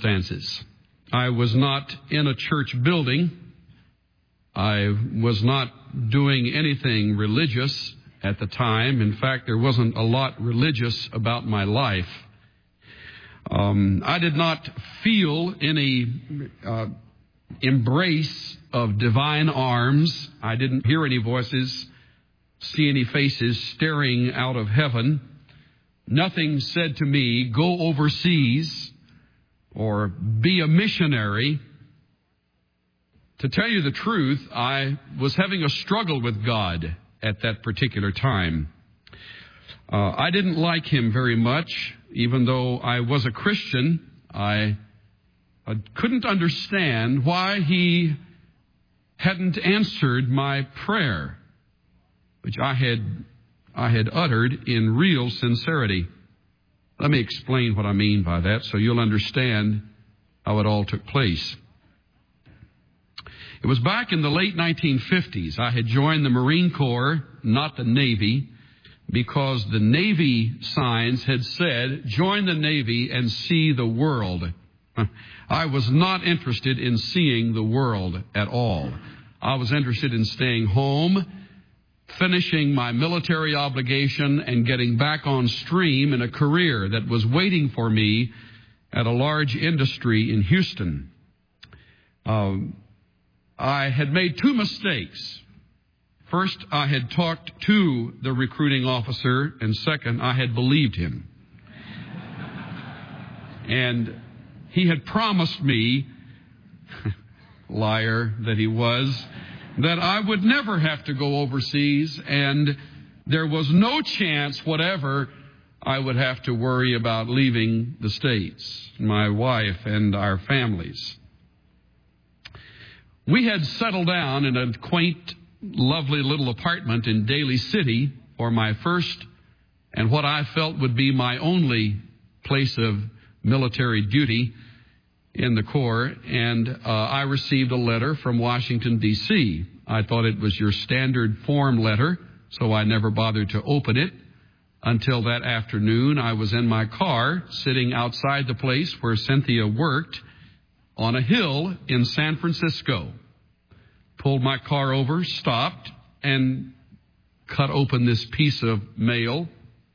circumstances. I was not in a church building. I was not doing anything religious at the time. In fact, there wasn't a lot religious about my life. I did not feel any embrace of divine arms. I didn't hear any voices, see any faces staring out of heaven. Nothing said to me, go overseas or be a missionary. To tell you the truth, I was having a struggle with God at that particular time. I didn't like Him very much. Even though I was a Christian, I couldn't understand why He hadn't answered my prayer, which I had uttered in real sincerity. Let me explain what I mean by that so you'll understand how it all took place. It was back in the late 1950s. I had joined the Marine Corps, not the Navy, because the Navy signs had said, join the Navy and see the world. I was not interested in seeing the world at all. I was interested in staying home, finishing my military obligation, and getting back on stream in a career that was waiting for me at a large industry in Houston. I had made two mistakes. First, I had talked to the recruiting officer, and second, I had believed him. And he had promised me, liar that he was, that I would never have to go overseas, and there was no chance whatever I would have to worry about leaving the States, my wife and our families. We had settled down in a quaint, lovely little apartment in Daly City for my first and what I felt would be my only place of military duty in the Corps, and I received a letter from Washington, D.C. I thought it was your standard form letter, so I never bothered to open it until that afternoon. I was in my car sitting outside the place where Cynthia worked on a hill in San Francisco. Pulled my car over, stopped, and cut open this piece of mail.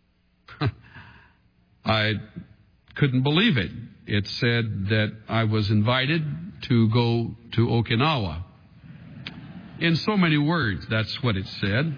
I couldn't believe it. It said that I was invited to go to Okinawa. In so many words, that's what it said.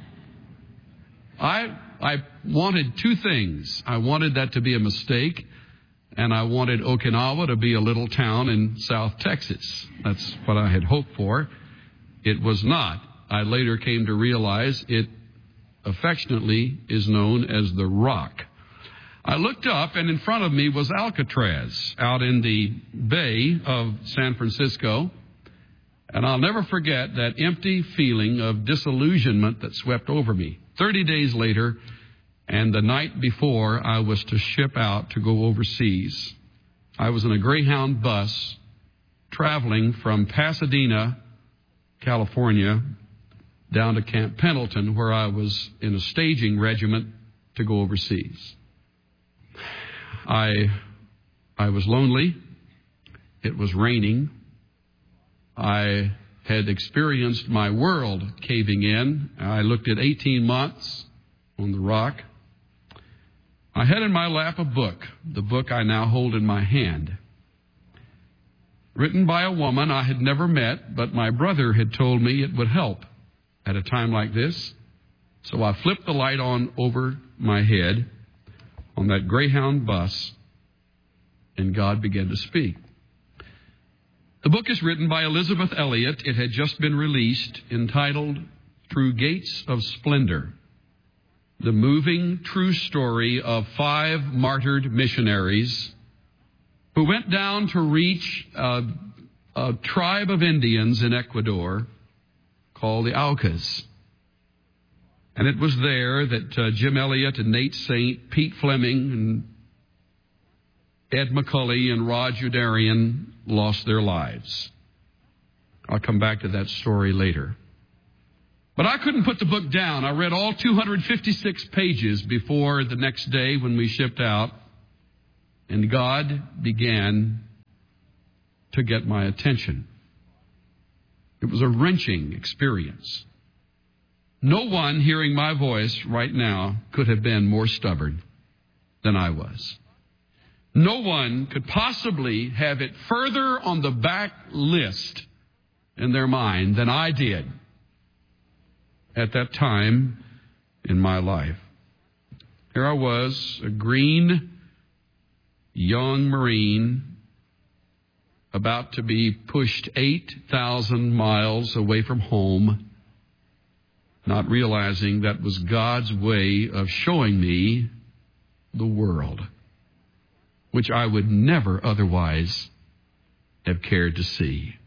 I wanted two things. I wanted that to be a mistake, and I wanted Okinawa to be a little town in South Texas. That's what I had hoped for. It was not. I later came to realize it affectionately is known as the Rock. I looked up, and in front of me was Alcatraz out in the bay of San Francisco. And I'll never forget that empty feeling of disillusionment that swept over me. 30 days later, and the night before I was to ship out to go overseas, I was in a Greyhound bus traveling from Pasadena, California, down to Camp Pendleton, where I was in a staging regiment to go overseas. I was lonely. It was raining. I had experienced my world caving in. I looked at 18 months on the Rock. I had in my lap a book, the book I now hold in my hand, written by a woman I had never met, but my brother had told me it would help at a time like this. So I flipped the light on over my head on that Greyhound bus, and God began to speak. The book is written by Elizabeth Elliot. It had just been released, entitled Through Gates of Splendor, the moving true story of 5 martyred missionaries who went down to reach a tribe of Indians in Ecuador called the Aucas. And it was there that Jim Elliott and Nate Saint, Pete Fleming, and Ed McCulley and Rod Youderian lost their lives. I'll come back to that story later. But I couldn't put the book down. I read all 256 pages before the next day when we shipped out. And God began to get my attention. It was a wrenching experience. No one hearing my voice right now could have been more stubborn than I was. No one could possibly have it further on the back list in their mind than I did at that time in my life. Here I was, a green young Marine, about to be pushed 8,000 miles away from home, not realizing that was God's way of showing me the world, which I would never otherwise have cared to see.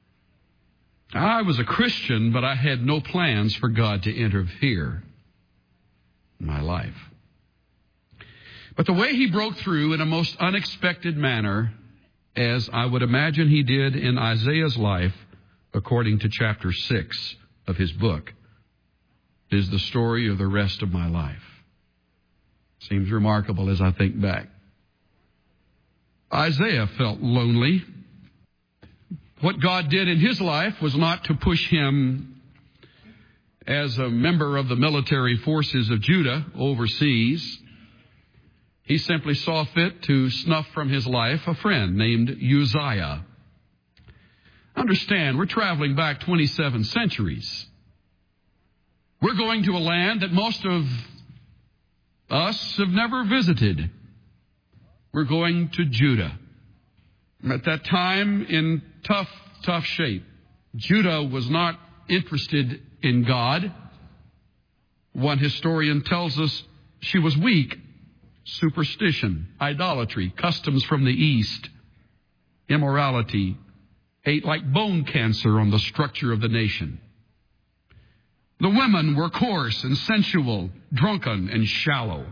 I was a Christian, but I had no plans for God to interfere in my life. But the way He broke through in a most unexpected manner, as I would imagine He did in Isaiah's life, according to chapter 6 of his book, is the story of the rest of my life. Seems remarkable as I think back. Isaiah felt lonely. What God did in his life was not to push him as a member of the military forces of Judah overseas. He simply saw fit to snuff from his life a friend named Uzziah. Understand, we're traveling back 27 centuries. We're going to a land that most of us have never visited. We're going to Judah. At that time, in tough shape. Judah was not interested in God. One historian tells us she was weak. Superstition, idolatry, customs from the East, immorality, ate like bone cancer on the structure of the nation. The women were coarse and sensual, drunken and shallow.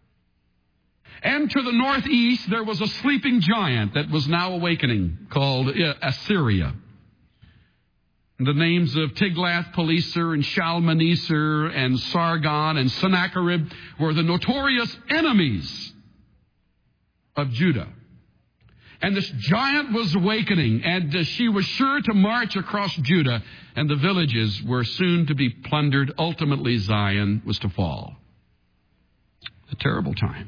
And to the northeast, there was a sleeping giant that was now awakening called Assyria. The names of Tiglath-Pileser and Shalmaneser and Sargon and Sennacherib were the notorious enemies of Judah. And this giant was awakening, and she was sure to march across Judah, and the villages were soon to be plundered. Ultimately, Zion was to fall. A terrible time.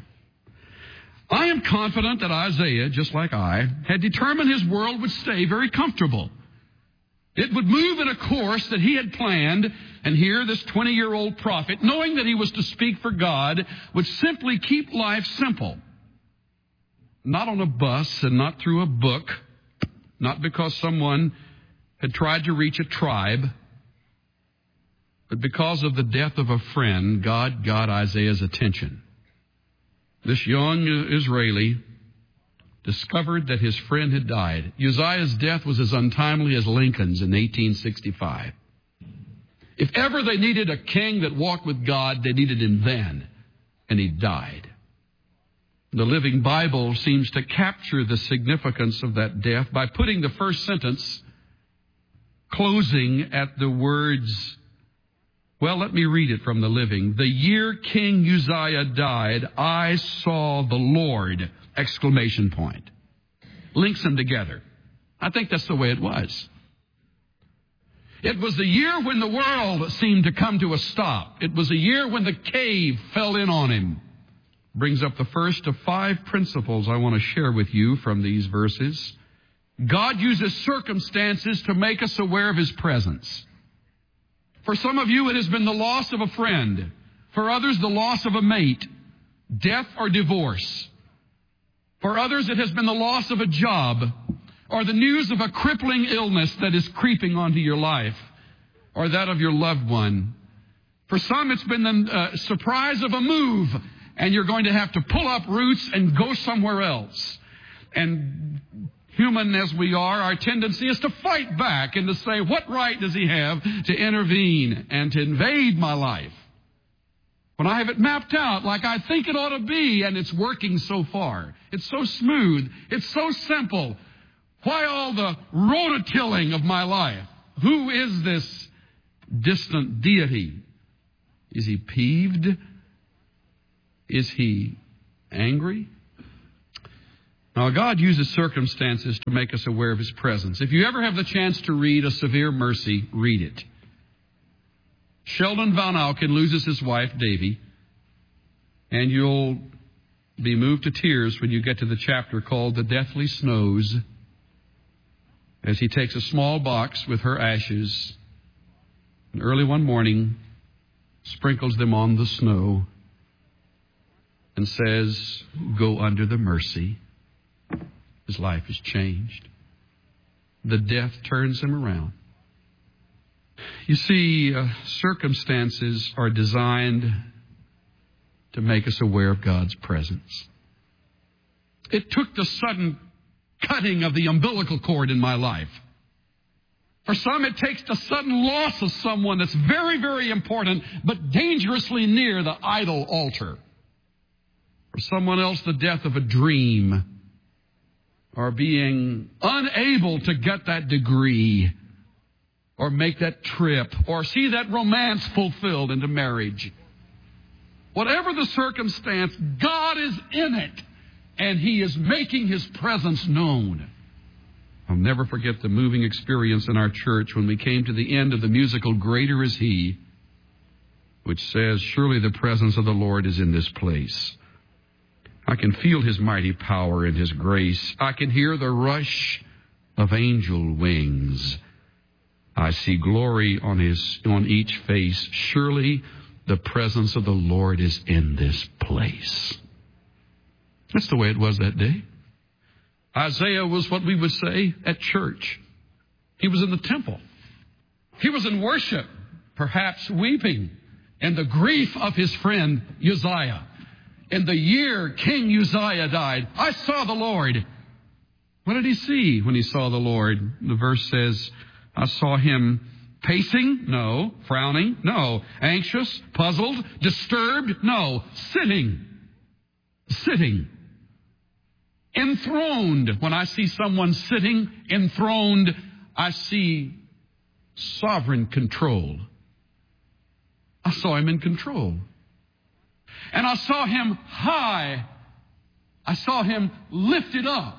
I am confident that Isaiah, just like I, had determined his world would stay very comfortable. It would move in a course that he had planned, and here this 20-year-old prophet, knowing that he was to speak for God, would simply keep life simple. Not on a bus and not through a book, not because someone had tried to reach a tribe, but because of the death of a friend, God got Isaiah's attention. This young Israeli discovered that his friend had died. Uzziah's death was as untimely as Lincoln's in 1865. If ever they needed a king that walked with God, they needed him then, and he died. The Living Bible seems to capture the significance of that death by putting the first sentence closing at the words, well, let me read it from the Living. The year King Uzziah died, I saw the Lord, exclamation point. Links them together. I think that's the way it was. It was the year when the world seemed to come to a stop. It was a year when the cave fell in on him. Brings up the first of 5 principles I want to share with you from these verses. God uses circumstances to make us aware of His presence. For some of you, it has been the loss of a friend. For others, the loss of a mate, death or divorce. For others, it has been the loss of a job or the news of a crippling illness that is creeping onto your life or that of your loved one. For some, it's been the surprise of a move, and you're going to have to pull up roots and go somewhere else. And human as we are, our tendency is to fight back and to say, what right does he have to intervene and to invade my life when I have it mapped out like I think it ought to be, and it's working so far? It's so smooth. It's so simple. Why all the rototilling of my life? Who is this distant deity? Is he peeved? Is he angry? Now, God uses circumstances to make us aware of His presence. If you ever have the chance to read A Severe Mercy, read it. Sheldon Van Auken loses his wife, Davy, and you'll be moved to tears when you get to the chapter called The Deathly Snows, as he takes a small box with her ashes and early one morning sprinkles them on the snow and says, "Go under the mercy." His life is changed. The death turns him around. You see, circumstances are designed to make us aware of God's presence. It took the sudden cutting of the umbilical cord in my life. For some, it takes the sudden loss of someone that's very, very important, but dangerously near the idol altar. For someone else, the death of a dream, or being unable to get that degree, or make that trip, or see that romance fulfilled into marriage. Whatever the circumstance, God is in it, and He is making His presence known. I'll never forget the moving experience in our church when we came to the end of the musical Greater Is He, which says, "Surely the presence of the Lord is in this place." I can feel His mighty power and His grace. I can hear the rush of angel wings. I see glory on each face. Surely the presence of the Lord is in this place. That's the way it was that day. Isaiah was what we would say at church. He was in the temple. He was in worship, perhaps weeping, in the grief of his friend Uzziah. In the year King Uzziah died, I saw the Lord. What did he see when he saw the Lord? The verse says, I saw Him pacing? No. Frowning? No. Anxious? Puzzled? Disturbed? No. Sitting. Sitting. Enthroned. When I see someone sitting enthroned, I see sovereign control. I saw Him in control. And I saw Him high. I saw Him lifted up.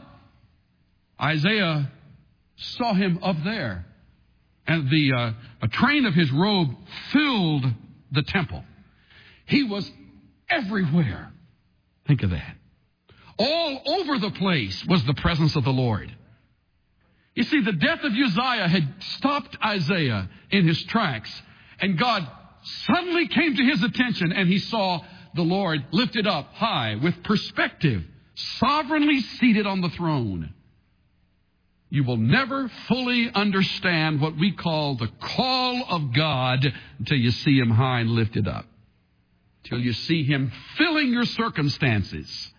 Isaiah saw Him up there. And a train of His robe filled the temple. He was everywhere. Think of that. All over the place was the presence of the Lord. You see, the death of Uzziah had stopped Isaiah in his tracks. And God suddenly came to his attention, and he saw the Lord lifted up high with perspective, sovereignly seated on the throne. You will never fully understand what we call the call of God until you see Him high and lifted up. Till you see Him filling your circumstances.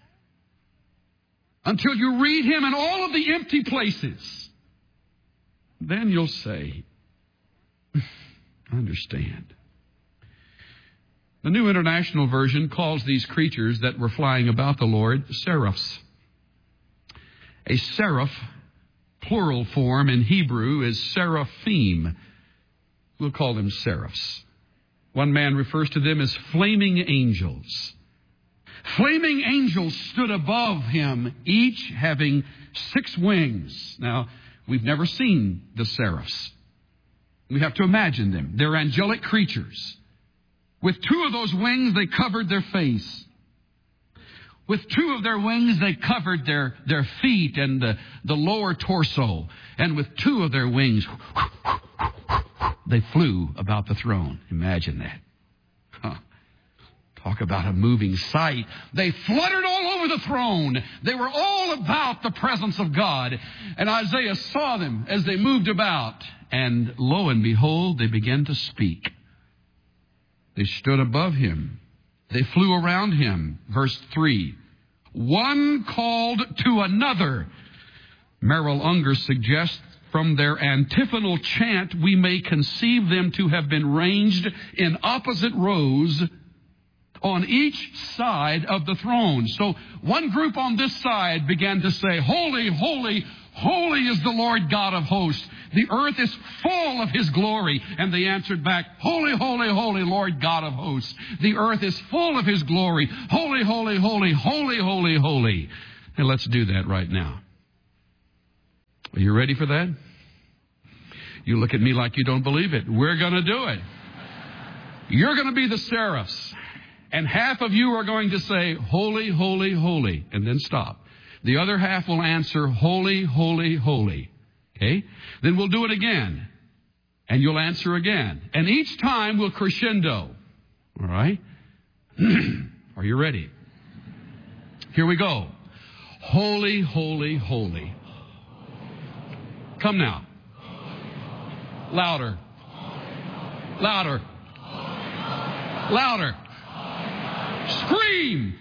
Until you read Him in all of the empty places. Then you'll say, I understand. The New International Version calls these creatures that were flying about the Lord seraphs. A seraph, plural form in Hebrew, is seraphim. We'll call them seraphs. One man refers to them as flaming angels. Flaming angels stood above Him, each having 6 wings. Now, we've never seen the seraphs. We have to imagine them. They're angelic creatures. With 2 of those wings, they covered their face. With 2 of their wings, they covered their feet and the lower torso. And with 2 of their wings, they flew about the throne. Imagine that. Talk about a moving sight. They fluttered all over the throne. They were all about the presence of God. And Isaiah saw them as they moved about. And lo and behold, they began to speak. They stood above Him. They flew around Him. Verse 3. One called to another. Merrill Unger suggests from their antiphonal chant, we may conceive them to have been ranged in opposite rows on each side of the throne. So one group on this side began to say, Holy, holy, holy is the Lord God of hosts. The earth is full of His glory. And they answered back, Holy, holy, holy, Lord God of hosts. The earth is full of His glory. Holy, holy, holy, holy, holy, holy. And let's do that right now. Are you ready for that? You look at me like you don't believe it. We're going to do it. You're going to be the seraphs. And half of you are going to say, holy, holy, holy, and then stop. The other half will answer, holy, holy, holy. Okay? Then we'll do it again. And you'll answer again. And each time we'll crescendo. All right? Are you ready? Here we go. Holy, holy, holy. Come now. Louder. Louder. Louder. Scream.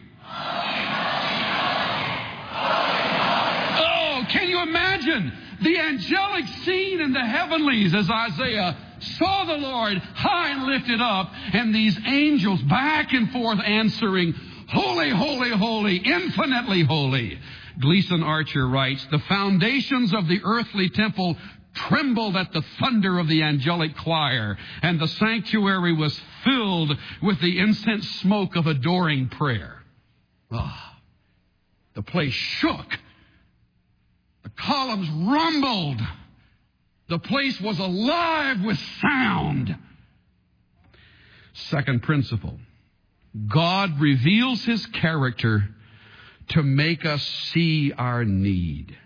Oh, can you imagine the angelic scene in the heavenlies as Isaiah saw the Lord high and lifted up, and these angels back and forth answering, holy, holy, holy, infinitely holy. Gleason Archer writes, the foundations of the earthly temple trembled at the thunder of the angelic choir, and the sanctuary was filled with the incense smoke of adoring prayer. The place shook. The columns rumbled. The place was alive with sound. Second principle. God reveals His character to make us see our need.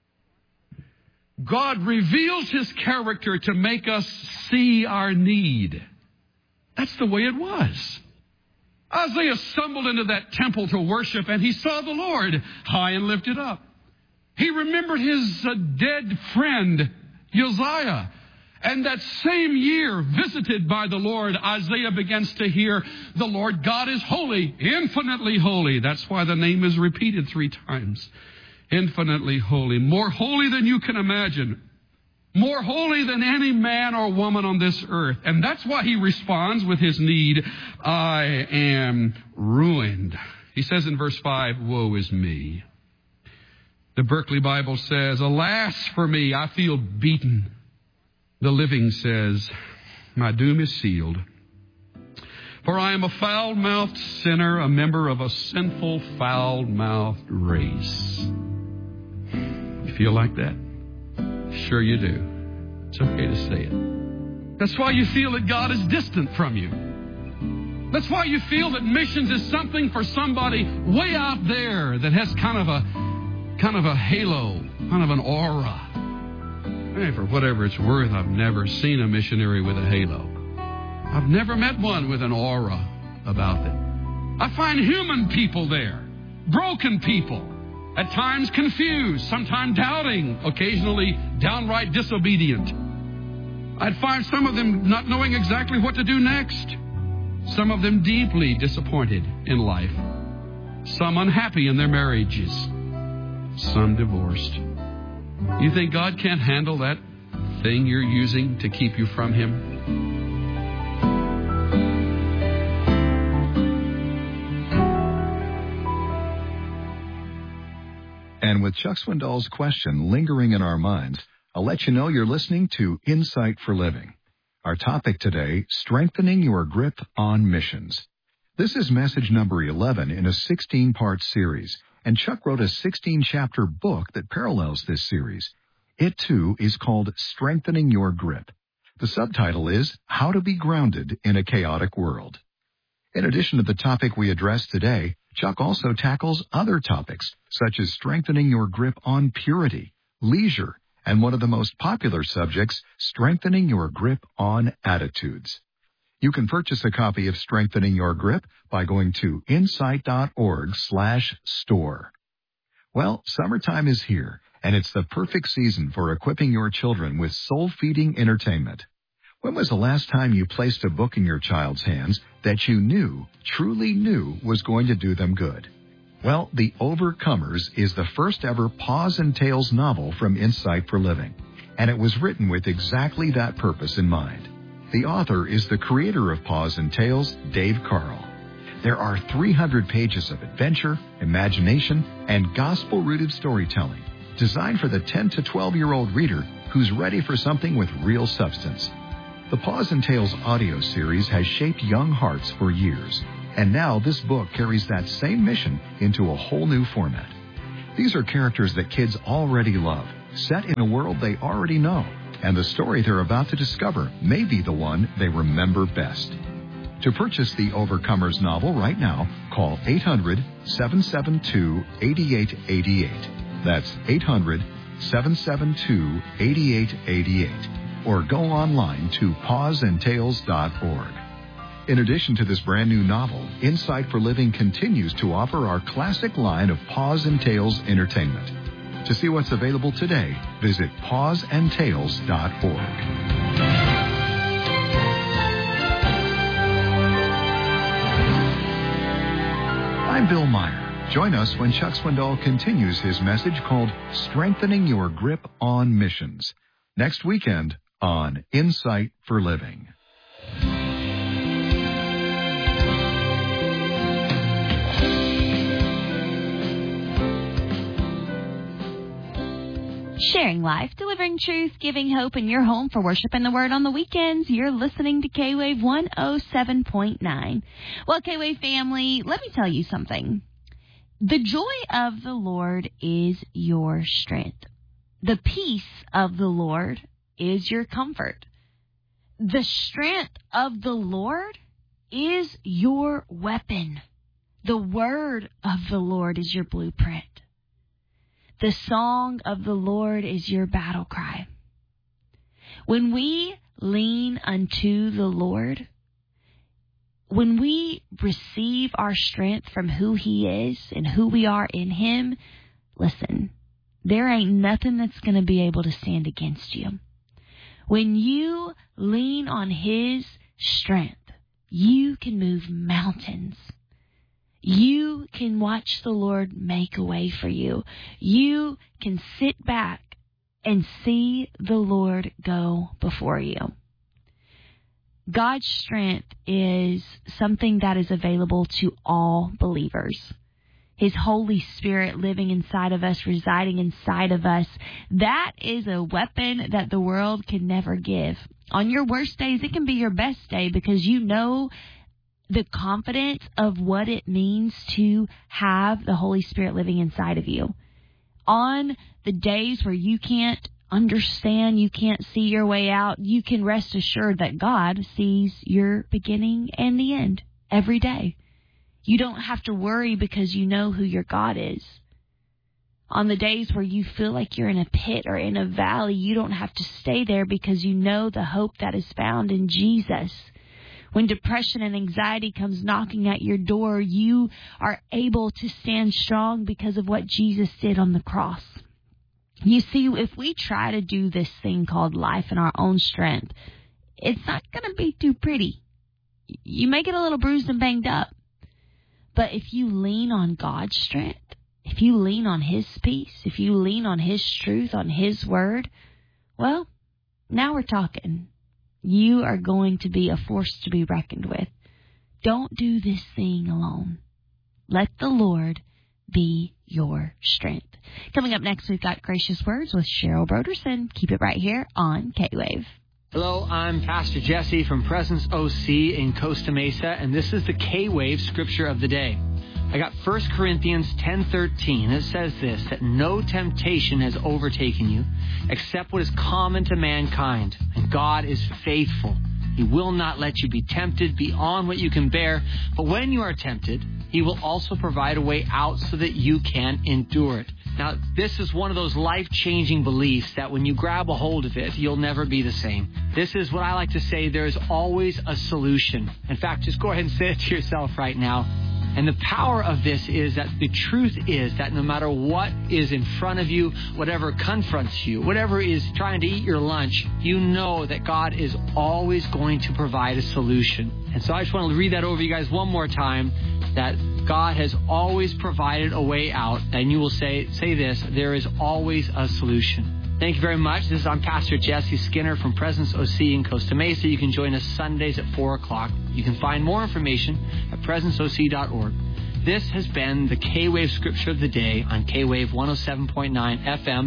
God reveals His character to make us see our need. That's the way it was. Isaiah stumbled into that temple to worship, and he saw the Lord high and lifted up. He remembered his dead friend, Uzziah. And that same year, visited by the Lord, Isaiah begins to hear, the Lord God is holy, infinitely holy. That's why the name is repeated 3 times. Infinitely holy, more holy than you can imagine, more holy than any man or woman on this earth. And that's why he responds with his need, I am ruined. He says in verse 5, woe is me. The Berkeley Bible says, alas for me, I feel beaten. The Living says, my doom is sealed. For I am a foul-mouthed sinner, a member of a sinful, foul-mouthed race. You feel like that? Sure you do. It's okay to say it. That's why you feel that God is distant from you. That's why you feel that missions is something for somebody way out there that has kind of a halo, kind of an aura. Hey, for whatever it's worth, I've never seen a missionary with a halo. I've never met one with an aura about them. I find human people there, broken people, at times confused, sometimes doubting, occasionally downright disobedient. I'd find some of them not knowing exactly what to do next, some of them deeply disappointed in life, some unhappy in their marriages, some divorced. You think God can't handle that thing you're using to keep you from Him? And with Chuck Swindoll's question lingering in our minds, I'll let you know you're listening to Insight for Living. Our topic today, strengthening your grip on missions. This is message number 11 in a 16-part series, and Chuck wrote a 16-chapter book that parallels this series. It, too, is called Strengthening Your Grip. The subtitle is How to Be Grounded in a Chaotic World. In addition to the topic we address today, Chuck also tackles other topics, such as strengthening your grip on purity, leisure, and one of the most popular subjects, strengthening your grip on attitudes. You can purchase a copy of Strengthening Your Grip by going to insight.org/store. Well, summertime is here, and it's the perfect season for equipping your children with soul-feeding entertainment. When was the last time you placed a book in your child's hands that you knew, truly knew, was going to do them good? Well, The Overcomers is the first ever Paws and Tales novel from Insight for Living, and it was written with exactly that purpose in mind. The author is the creator of Paws and Tales, Dave Carl. There are 300 pages of adventure, imagination, and gospel-rooted storytelling designed for the 10 to 12-year-old reader who's ready for something with real substance. The Paws and Tales audio series has shaped young hearts for years, and now this book carries that same mission into a whole new format. These are characters that kids already love, set in a world they already know, and the story they're about to discover may be the one they remember best. To purchase the Overcomers novel right now, call 800-772-8888. That's 800-772-8888. Or go online to pawsandtails.org. In addition to this brand new novel, Insight for Living continues to offer our classic line of Paws and Tails entertainment. To see what's available today, visit pawsandtails.org. I'm Bill Meyer. Join us when Chuck Swindoll continues his message called Strengthening Your Grip on Missions, next weekend on Insight for Living. Sharing life, delivering truth, giving hope in your home for worship and the Word on the weekends. You're listening to K-Wave 107.9. Well, K-Wave family, let me tell you something. The joy of the Lord is your strength. The peace of the Lord is your comfort. The strength of the Lord is your weapon. The word of the Lord is your blueprint. The song of the Lord is your battle cry. When we lean unto the Lord, when we receive our strength from who He is and who we are in Him, listen, there ain't nothing that's going to be able to stand against you. When you lean on His strength, you can move mountains. You can watch the Lord make a way for you. You can sit back and see the Lord go before you. God's strength is something that is available to all believers. His Holy Spirit living inside of us, residing inside of us, that is a weapon that the world can never give. On your worst days, it can be your best day because you know the confidence of what it means to have the Holy Spirit living inside of you. On the days where you can't understand, you can't see your way out, you can rest assured that God sees your beginning and the end every day. You don't have to worry because you know who your God is. On the days where you feel like you're in a pit or in a valley, you don't have to stay there because you know the hope that is found in Jesus. When depression and anxiety comes knocking at your door, you are able to stand strong because of what Jesus did on the cross. You see, if we try to do this thing called life in our own strength, it's not going to be too pretty. You may get a little bruised and banged up. But if you lean on God's strength, if you lean on His peace, if you lean on His truth, on His word, well, now we're talking. You are going to be a force to be reckoned with. Don't do this thing alone. Let the Lord be your strength. Coming up next, we've got Gracious Words with Cheryl Broderson. Keep it right here on K-Wave. Hello, I'm Pastor Jesse from Presence OC in Costa Mesa, and this is the K-Wave Scripture of the Day. I got 1 Corinthians 10:13. It says this, that no temptation has overtaken you except what is common to mankind. And God is faithful. He will not let you be tempted beyond what you can bear. But when you are tempted, He will also provide a way out so that you can endure it. Now, this is one of those life-changing beliefs that when you grab a hold of it, you'll never be the same. This is what I like to say, there is always a solution. In fact, just go ahead and say it to yourself right now. And the power of this is that the truth is that no matter what is in front of you, whatever confronts you, whatever is trying to eat your lunch, you know that God is always going to provide a solution. And so I just want to read that over you guys one more time, that God has always provided a way out. And you will say this, there is always a solution. Thank you very much. I'm Pastor Jesse Skinner from Presence OC in Costa Mesa. You can join us Sundays at 4 o'clock. You can find more information at presenceoc.org. This has been the K-Wave Scripture of the Day on K-Wave 107.9 FM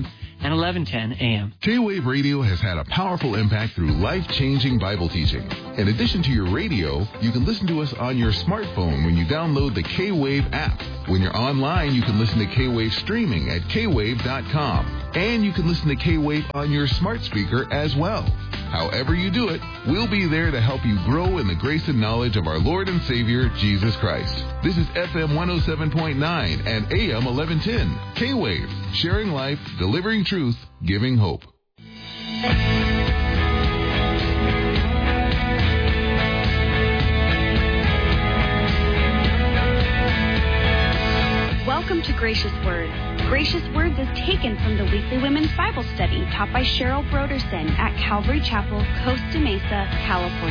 and 1110 a.m. K-Wave Radio has had a powerful impact through life-changing Bible teaching. In addition to your radio, you can listen to us on your smartphone when you download the K-Wave app. When you're online, you can listen to K-Wave streaming at kwave.com. And you can listen to K-Wave on your smart speaker as well. However you do it, we'll be there to help you grow in the grace and knowledge of our Lord and Savior, Jesus Christ. This is FM 107.9 and AM 1110. K-Wave, sharing life, delivering truth, giving hope. Welcome to Gracious Words. Gracious Words is taken from the weekly women's Bible study taught by Cheryl Broderson at Calvary Chapel, Costa Mesa, California.